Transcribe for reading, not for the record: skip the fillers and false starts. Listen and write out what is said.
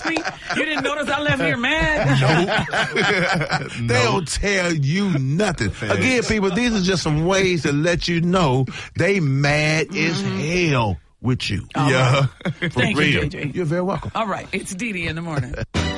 me? You didn't notice I left here mad? Nope. They don't tell you nothing. Again, people, these are just some ways to let you know they mad as hell with you. All right. For Thank real. you, JJ. You're very welcome. All right. It's Dee Dee in the morning.